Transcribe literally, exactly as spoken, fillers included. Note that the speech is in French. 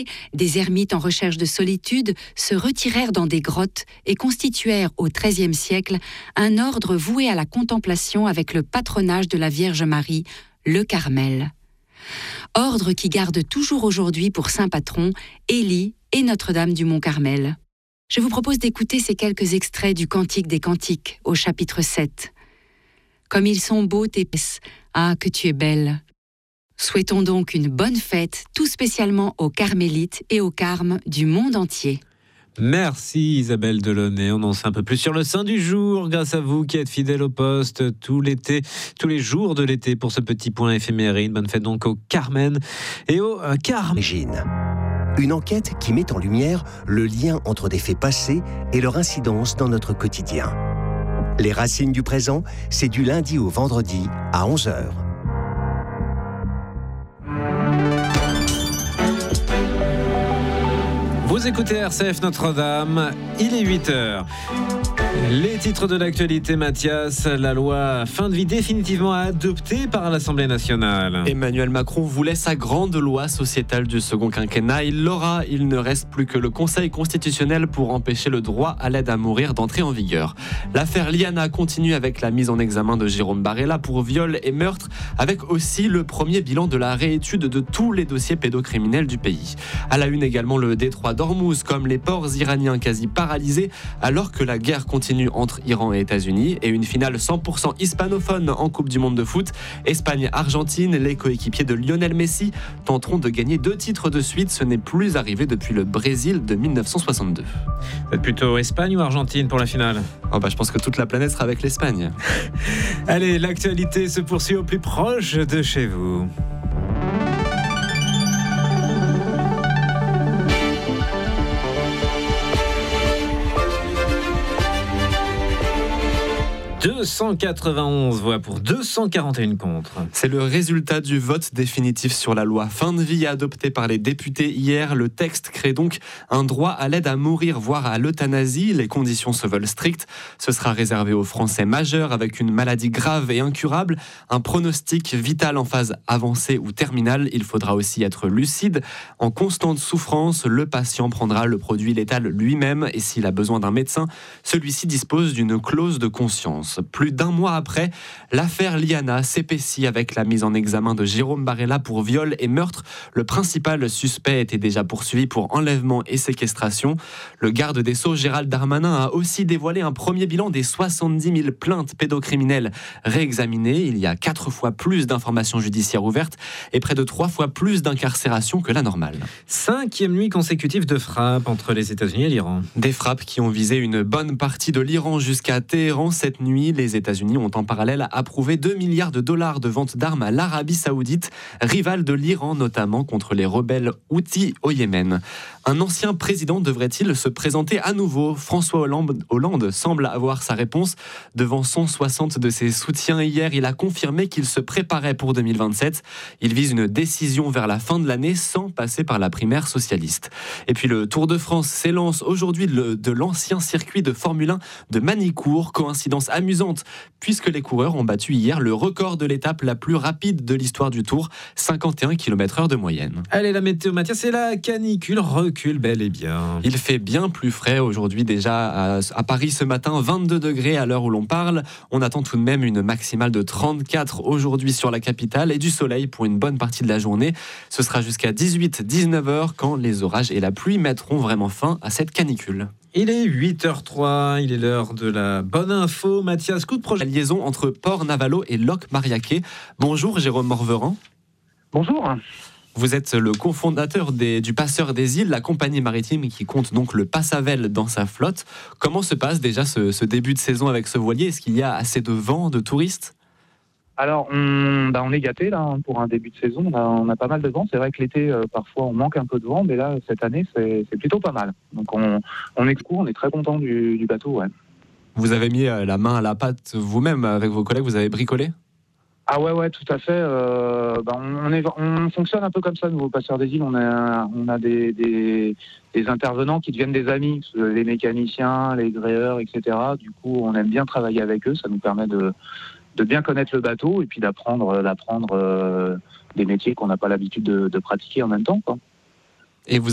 Des ermites en recherche de solitude se retirèrent dans des grottes et constituèrent au treizième siècle un ordre voué à la contemplation avec le patronage de la Vierge Marie, le Carmel. Ordre qui garde toujours aujourd'hui pour saint patron Élie et Notre-Dame du Mont-Carmel. Je vous propose d'écouter ces quelques extraits du Cantique des Cantiques au chapitre sept. Comme ils sont beaux tes pièces, ah que tu es belle. Souhaitons donc une bonne fête, tout spécialement aux carmélites et aux carmes du monde entier. Merci Isabelle Delaunay. On en sait un peu plus sur le saint du jour grâce à vous qui êtes fidèles au poste tout l'été, tous les jours de l'été pour ce petit point éphéméride. Bonne fête donc au Carmen et au euh, Carme. Une enquête qui met en lumière le lien entre des faits passés et leur incidence dans notre quotidien. Les racines du présent, c'est du lundi au vendredi à onze heures. Vous écoutez R C F Notre-Dame, il est huit heures. Les titres de l'actualité, Mathias. La loi fin de vie définitivement adoptée par l'Assemblée nationale. Emmanuel Macron voulait sa grande loi sociétale du second quinquennat. Il l'aura. Il ne reste plus que le Conseil constitutionnel pour empêcher le droit à l'aide à mourir d'entrer en vigueur. L'affaire Liana continue avec la mise en examen de Jérôme Barella pour viol et meurtre, avec aussi le premier bilan de la réétude de tous les dossiers pédocriminels du pays. À la une également le détroit d'Ormuz, comme les ports iraniens quasi paralysés, alors que la guerre continue entre Iran et États-Unis, et une finale cent pour cent hispanophone en Coupe du Monde de foot. Espagne-Argentine, les coéquipiers de Lionel Messi tenteront de gagner deux titres de suite. Ce n'est plus arrivé depuis le Brésil de dix-neuf cent soixante-deux. Vous êtes plutôt Espagne ou Argentine pour la finale ? Oh bah, je pense que toute la planète sera avec l'Espagne. Allez, l'actualité se poursuit au plus proche de chez vous. deux cent quatre-vingt-onze voix pour deux cent quarante et un contre. C'est le résultat du vote définitif sur la loi fin de vie adoptée par les députés hier. Le texte crée donc un droit à l'aide à mourir, voire à l'euthanasie. Les conditions se veulent strictes. Ce sera réservé aux Français majeurs avec une maladie grave et incurable, un pronostic vital en phase avancée ou terminale. Il faudra aussi être lucide. En constante souffrance, le patient prendra le produit létal lui-même et s'il a besoin d'un médecin, celui-ci dispose d'une clause de conscience. Plus d'un mois après, l'affaire Liana s'épaissit avec la mise en examen de Jérôme Barella pour viol et meurtre. Le principal suspect était déjà poursuivi pour enlèvement et séquestration. Le garde des Sceaux, Gérald Darmanin, a aussi dévoilé un premier bilan des soixante-dix mille plaintes pédocriminelles réexaminées. Il y a quatre fois plus d'informations judiciaires ouvertes et près de trois fois plus d'incarcérations que la normale. Cinquième nuit consécutive de frappes entre les États-Unis et l'Iran. Des frappes qui ont visé une bonne partie de l'Iran jusqu'à Téhéran cette nuit. Les États-Unis ont en parallèle approuvé deux milliards de dollars de vente d'armes à l'Arabie Saoudite, rivale de l'Iran notamment contre les rebelles Houthis au Yémen. Un ancien président devrait-il se présenter à nouveau ? François Hollande, Hollande semble avoir sa réponse. Devant cent soixante de ses soutiens hier, il a confirmé qu'il se préparait pour deux mille vingt-sept. Il vise une décision vers la fin de l'année sans passer par la primaire socialiste. Et puis le Tour de France s'élance aujourd'hui de l'ancien circuit de Formule un de Manicourt. Coïncidence amusante puisque les coureurs ont battu hier le record de l'étape la plus rapide de l'histoire du Tour, cinquante et un kilomètres heure de moyenne. Allez, la météo, Mathias, c'est la canicule recule bel et bien. Il fait bien plus frais aujourd'hui déjà à, à Paris ce matin, vingt-deux degrés à l'heure où l'on parle. On attend tout de même une maximale de trente-quatre aujourd'hui sur la capitale et du soleil pour une bonne partie de la journée. Ce sera jusqu'à dix-huit à dix-neuf heures quand les orages et la pluie mettront vraiment fin à cette canicule. Il est huit heures trois, il est l'heure de la bonne info. Mathias, coup de projet. La liaison entre Port-Navalo et Locq-Mariaquet. Bonjour Jérôme Morveran. Bonjour. Vous êtes le cofondateur des, du Passeur des Îles, la compagnie maritime qui compte donc le Passavel dans sa flotte. Comment se passe déjà ce, ce début de saison avec ce voilier ? Est-ce qu'il y a assez de vent, de touristes ? Alors, on, bah on est gâtés là hein, pour un début de saison. On a, on a pas mal de vent. C'est vrai que l'été, euh, parfois, on manque un peu de vent, mais là, cette année, c'est, c'est plutôt pas mal. Donc, on, on est court, on est très content du, du bateau. Ouais. Vous avez mis la main à la pâte vous-même avec vos collègues. Vous avez bricolé ? Ah ouais, ouais, tout à fait. Euh, bah on, est, on fonctionne un peu comme ça, nous, au Passeur des Îles. On a, on a des, des, des intervenants qui deviennent des amis, les mécaniciens, les gréeurs, et cetera. Du coup, on aime bien travailler avec eux. Ça nous permet de, de bien connaître le bateau et puis d'apprendre, d'apprendre euh, des métiers qu'on n'a pas l'habitude de, de pratiquer en même temps, quoi. Et vous